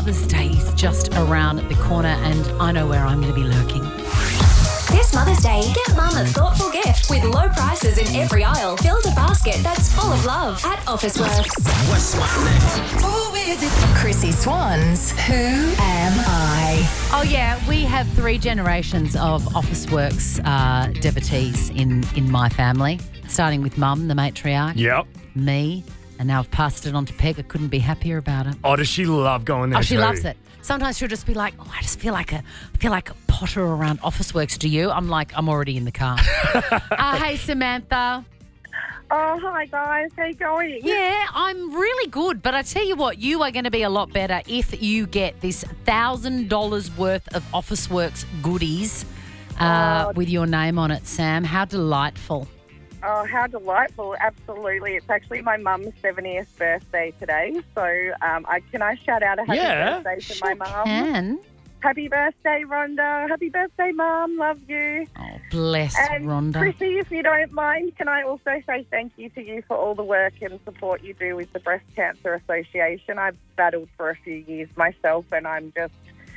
Mother's Day is just around the corner and I know where I'm going to be lurking. This Mother's Day, get Mum a thoughtful gift with low prices in every aisle. Build a basket that's full of love at Officeworks. What's my name? Who is it? Chrissy Swan's Who Am I? Oh yeah, we have 3 generations of Officeworks devotees in my family, starting with Mum, the matriarch. Yep. Me, and now I've passed it on to Peg. I couldn't be happier about it. Oh, does she love going there She too? loves it. Sometimes she'll just be like, "Oh, I just feel like a potter around Officeworks." Do you? I'm like, I'm already in the car. Hey, Samantha. Oh, hi guys. How you going? Yeah, I'm really good. But I tell you what, you are going to be a lot better if you get this $1,000 worth of Officeworks goodies with your name on it, Sam. How delightful. Oh, how delightful. Absolutely. It's actually my mum's 70th birthday today. So can I shout out a happy birthday to my mum? Can. Happy birthday, Rhonda. Happy birthday, Mum. Love you. Oh, bless And Rhonda. Chrissy, if you don't mind, can I also say thank you to you for all the work and support you do with the Breast Cancer Association. I've battled for a few years myself and I'm just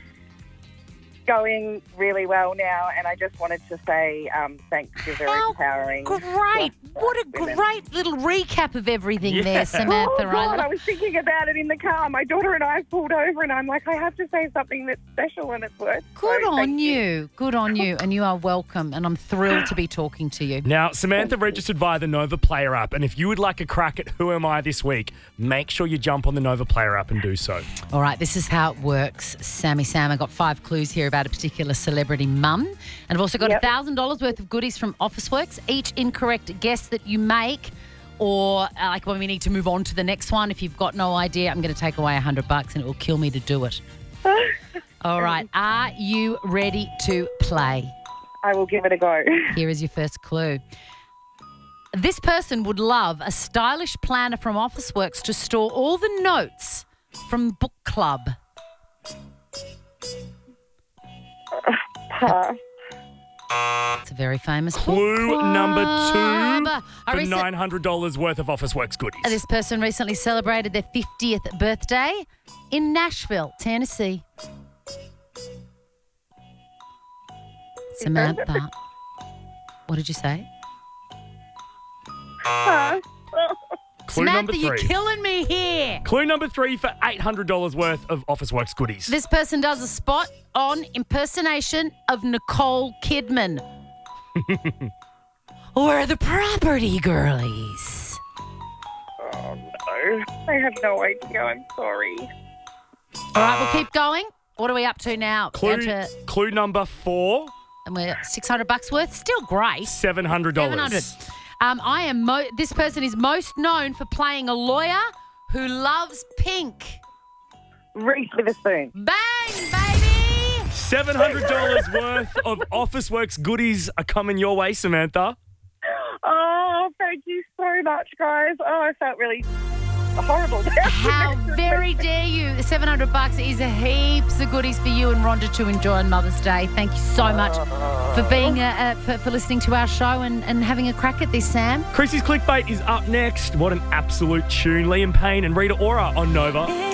going really well now, and I just wanted to say thanks. You're very empowering. Great. What a great little recap of everything there, Samantha. Oh, God, I was thinking about it in the car. My daughter and I pulled over, and I'm like, I have to say something that's special, and it's worth. Good on you. Good on you. And you are welcome, and I'm thrilled to be talking to you. Now, Samantha registered via the Nova Player app, and if you would like a crack at Who Am I this week, make sure you jump on the Nova Player app and do so. All right, this is how it works. Sam, I got 5 clues here about a particular celebrity mum. And I've also got $1,000 worth of goodies from Officeworks. Each incorrect guess that you make, or like when we need to move on to the next one, if you've got no idea, I'm going to take away $100 and it will kill me to do it. All right, are you ready to play? I will give it a go. Here is your first clue. This person would love a stylish planner from Officeworks to store all the notes from book club. Pass. It's a very famous Clue book number 2 club. for $900 worth of Officeworks goodies. This person recently celebrated their 50th birthday in Nashville, Tennessee. Samantha, what did you say? Pass. Clue Samantha, number 3. you're killing me here. Clue number 3 for $800 worth of Officeworks goodies. This person does a spot on impersonation of Nicole Kidman. We're the property girlies. Oh, no. I have no idea. I'm sorry. All right, we'll keep going. What are we up to now? Clue number 4. And we're $600 worth. Still great. $700. $700. This person is most known for playing a lawyer who loves pink. Reese Witherspoon. Bang, baby! $700 worth of Officeworks goodies are coming your way, Samantha. Oh, thank you so much, guys. Oh, I felt really horrible. How very dare you. $700 is heaps of goodies for you and Rhonda to enjoy on Mother's Day. Thank you so much for being for listening to our show and having a crack at this, Sam. Chrissy's Clickbait is up next. What an absolute tune. Liam Payne and Rita Ora on Nova.